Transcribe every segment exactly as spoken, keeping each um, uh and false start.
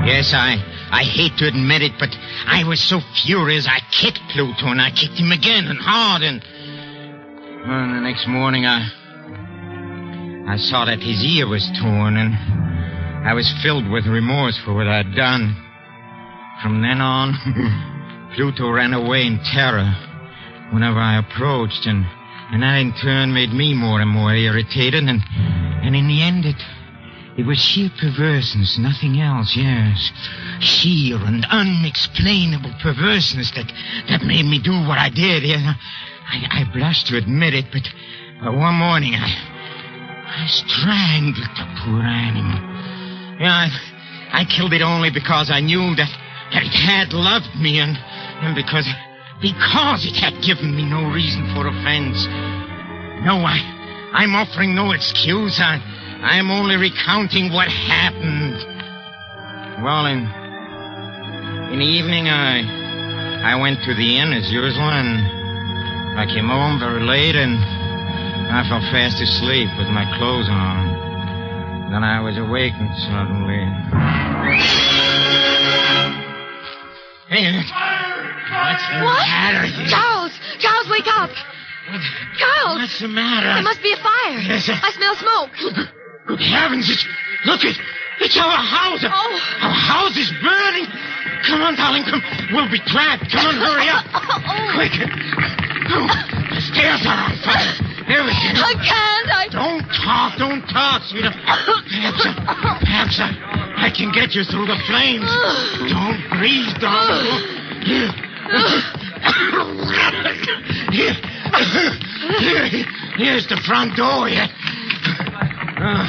Yes, I I hate to admit it, but I was so furious I kicked Pluto, and I kicked him again and hard, and... Well, the next morning I... I saw that his ear was torn, and I was filled with remorse for what I'd done. From then on, Pluto ran away in terror whenever I approached, and, and that in turn made me more and more irritated, and, and in the end it... It was sheer perverseness, nothing else, yes. Sheer and unexplainable perverseness that, that made me do what I did. Yeah. I, I blush to admit it, but, but one morning I, I strangled the poor animal. Yeah, I, I killed it only because I knew that, that it had loved me, and, and because, because it had given me no reason for offense. No, I, I'm offering no excuse. I... I'm only recounting what happened. Well, in, in the evening, I I went to the inn as usual, and I came home very late, and I fell fast asleep with my clothes on. Then I was awakened suddenly. Hey, what's the what? matter here? Charles! Charles, wake up! Charles! What's the matter? There must be a fire. Yes, uh... I smell smoke. Good heavens, it's... Look, it, it's our house. Oh. Our house is burning. Come on, darling, come. We'll be trapped. Come on, hurry up. Oh. Quick. Oh, the stairs are on fire. Everything. I can't, I... Don't talk, don't talk, sweetheart. Perhaps, uh, perhaps uh, I can get you through the flames. Don't breathe, darling. Here. Here. Here. Here's the front door, yeah. Uh, uh,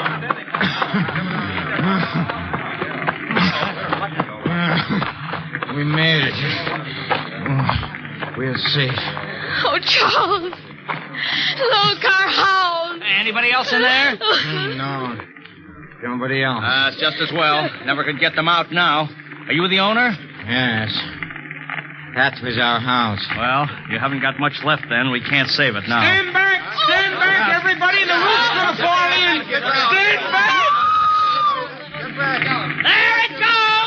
we made it. Uh, we're safe. Oh, Charles. Look, our house. Anybody else in there? Mm, no. Nobody else. Uh, it's just as well. Never could get them out now. Are you the owner? Yes. That was our house. Well, you haven't got much left then. We can't save it now. Stand back! Stand back, everybody! The roof's gonna fall in! Stand back! Get back! There it goes!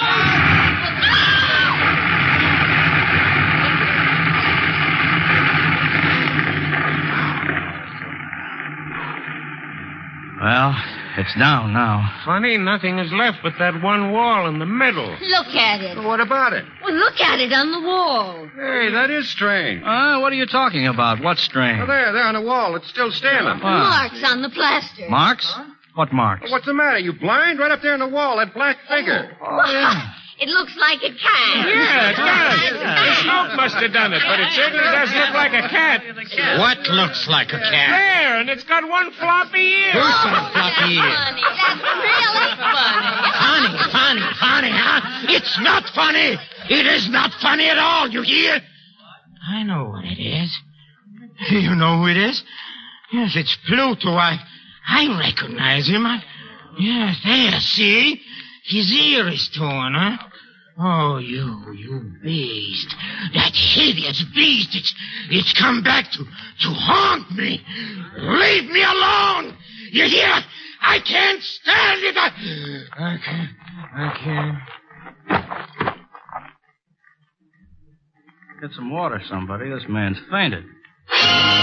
Well, it's down now. Funny, nothing is left but that one wall in the middle. Look at it. What about it? Well, look at it on the wall. Hey, that is strange. Uh, what are you talking about? What's strange? Oh, there, there on the wall. It's still standing. Wow. Marks on the plaster. Marks? What marks? Well, what's the matter? You blind? Right up there on the wall, that black figure. Oh, yeah. It looks like a cat. Yeah, it does. The smoke must have done it, but it certainly does look like a cat. What looks like a cat? There, and it's got one floppy ear. Who's got floppy ear? Funny. That's really funny. Funny, funny, funny, huh? It's not funny. It is not funny at all, you hear? I know what it is. You know who it is? Yes, it's Pluto. I I recognize him. I, yes, there, see? His ear is torn, huh? Oh, you, you beast. That hideous beast. It's, it's come back to, to haunt me. Leave me alone. You hear? I can't stand it. I, I can't. I can't. Get some water, somebody. This man's fainted.